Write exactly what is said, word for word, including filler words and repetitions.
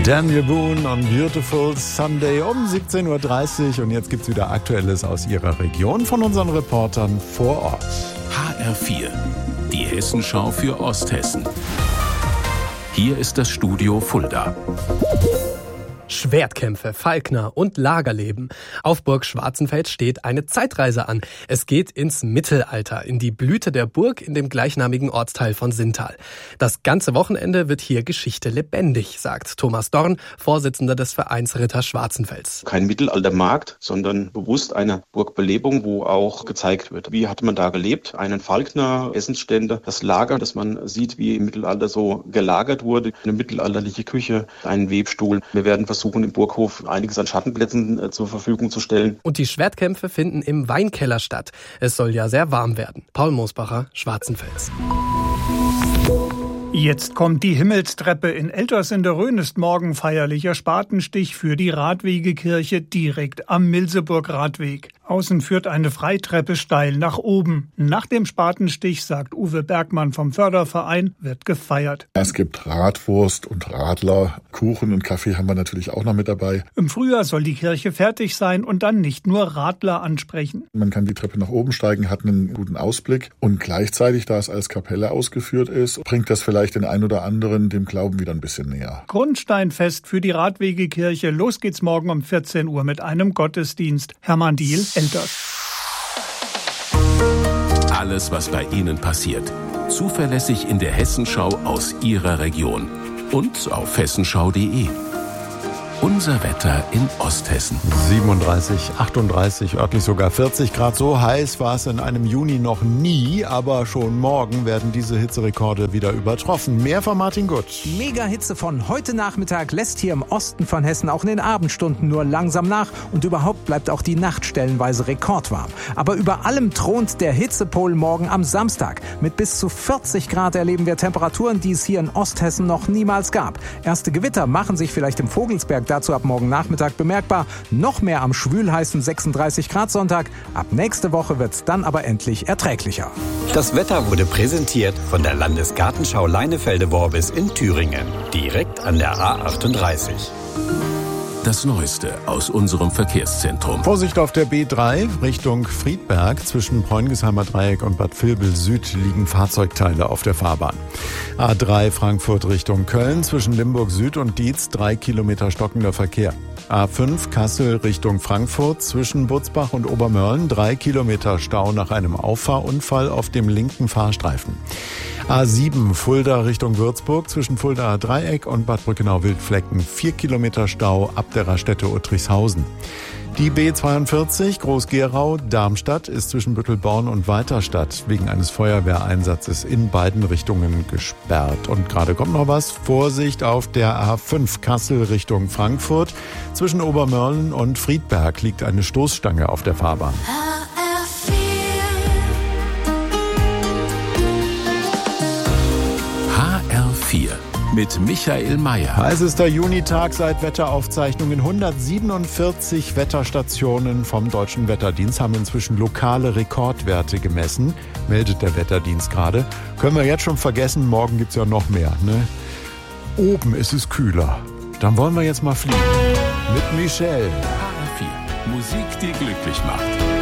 Daniel Boone on Beautiful Sunday um siebzehn Uhr dreißig. Und jetzt gibt's wieder Aktuelles aus Ihrer Region von unseren Reportern vor Ort. H R vier, die Hessenschau für Osthessen. Hier ist das Studio Fulda. Schwertkämpfe, Falkner und Lagerleben. Auf Burg Schwarzenfeld steht eine Zeitreise an. Es geht ins Mittelalter, in die Blüte der Burg in dem gleichnamigen Ortsteil von Sintal. Das ganze Wochenende wird hier Geschichte lebendig, sagt Thomas Dorn, Vorsitzender des Vereins Ritter Schwarzenfels. Kein Mittelaltermarkt, sondern bewusst eine Burgbelebung, wo auch gezeigt wird, wie hat man da gelebt. Einen Falkner, Essensstände, das Lager, dass man sieht, wie im Mittelalter so gelagert wurde. Eine mittelalterliche Küche, einen Webstuhl. Wir werden versuchen, im Burghof einiges an Schattenplätzen äh, zur Verfügung zu stellen. Und die Schwertkämpfe finden im Weinkeller statt. Es soll ja sehr warm werden. Paul Mosbacher, Schwarzenfels. Jetzt kommt die Himmelstreppe. In Elters in der Rhön ist morgen feierlicher Spatenstich für die Radwegekirche direkt am Milseburg-Radweg. Außen führt eine Freitreppe steil nach oben. Nach dem Spatenstich, sagt Uwe Bergmann vom Förderverein, wird gefeiert. Es gibt Radwurst und Radler, Kuchen und Kaffee haben wir natürlich auch noch mit dabei. Im Frühjahr soll die Kirche fertig sein und dann nicht nur Radler ansprechen. Man kann die Treppe nach oben steigen, hat einen guten Ausblick und gleichzeitig, da es als Kapelle ausgeführt ist, bringt das vielleicht den einen oder anderen dem Glauben wieder ein bisschen näher. Grundsteinfest für die Radwegekirche. Los geht's morgen um vierzehn Uhr mit einem Gottesdienst. Hermann Diehl, Elters. Alles, was bei Ihnen passiert. Zuverlässig in der Hessenschau aus Ihrer Region. Und auf hessenschau punkt de. Unser Wetter in Osthessen. siebenunddreißig, achtunddreißig, örtlich sogar vierzig Grad. So heiß war es in einem Juni noch nie, aber schon morgen werden diese Hitzerekorde wieder übertroffen. Mehr von Martin Gutt. Mega-Hitze von heute Nachmittag lässt hier im Osten von Hessen auch in den Abendstunden nur langsam nach und überhaupt bleibt auch die Nacht stellenweise rekordwarm. Aber über allem thront der Hitzepol morgen am Samstag. Mit bis zu vierzig Grad erleben wir Temperaturen, die es hier in Osthessen noch niemals gab. Erste Gewitter machen sich vielleicht im Vogelsberg dazu ab morgen Nachmittag bemerkbar. Noch mehr am schwülheißen sechsunddreißig Grad Sonntag. Ab nächste Woche wird's dann aber endlich erträglicher. Das Wetter wurde präsentiert von der Landesgartenschau Leinefelde-Worbis in Thüringen. Direkt an der A achtunddreißig. Das Neueste aus unserem Verkehrszentrum. Vorsicht auf der B drei Richtung Friedberg. Zwischen Bräunigesheimer Dreieck und Bad Vilbel Süd liegen Fahrzeugteile auf der Fahrbahn. A drei Frankfurt Richtung Köln. Zwischen Limburg Süd und Dietz drei Kilometer stockender Verkehr. A fünf Kassel Richtung Frankfurt. Zwischen Butzbach und Obermörlen drei Kilometer Stau nach einem Auffahrunfall auf dem linken Fahrstreifen. A sieben Fulda Richtung Würzburg. Zwischen Fuldaer Dreieck und Bad Brückenau-Wildflecken vier Kilometer Stau ab der Raststätte Uttrichshausen. Die B zweiundvierzig Groß-Gerau Darmstadt ist zwischen Büttelborn und Weiterstadt wegen eines Feuerwehreinsatzes in beiden Richtungen gesperrt. Und gerade kommt noch was. Vorsicht auf der A fünf Kassel Richtung Frankfurt. Zwischen Obermörlen und Friedberg liegt eine Stoßstange auf der Fahrbahn. H R vier mit Michael Mayer. Heißester Junitag seit Wetteraufzeichnungen. hundertsiebenundvierzig Wetterstationen vom Deutschen Wetterdienst haben inzwischen lokale Rekordwerte gemessen, meldet der Wetterdienst gerade. Können wir jetzt schon vergessen, morgen gibt's ja noch mehr. Ne? Oben ist es kühler. Dann wollen wir jetzt mal fliegen. Mit Michelle. H R vier. Musik, die glücklich macht.